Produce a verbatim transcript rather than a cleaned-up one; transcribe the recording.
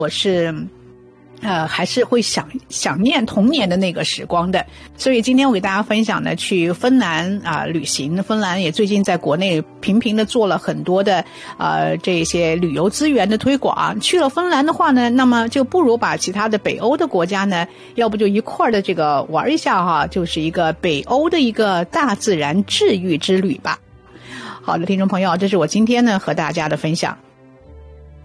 我是呃，还是会想想念童年的那个时光的。所以今天我给大家分享呢，去芬兰啊、呃、旅行。芬兰也最近在国内频频的做了很多的呃这些旅游资源的推广。去了芬兰的话呢，那么就不如把其他的北欧的国家呢，要不就一块儿的这个玩一下哈，就是一个北欧的一个大自然治愈之旅吧。好的，听众朋友，这是我今天呢和大家的分享。